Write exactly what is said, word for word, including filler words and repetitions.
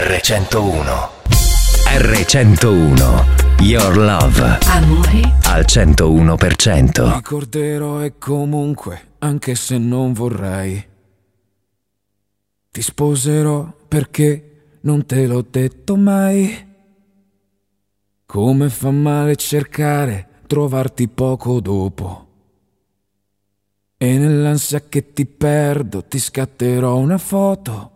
erre centouno. erre centouno. Your love. Amore. Al centouno per cento. Ricorderò e comunque, anche se non vorrei, ti sposerò perché non te l'ho detto mai. Come fa male cercare, trovarti poco dopo. E nell'ansia che ti perdo ti scatterò una foto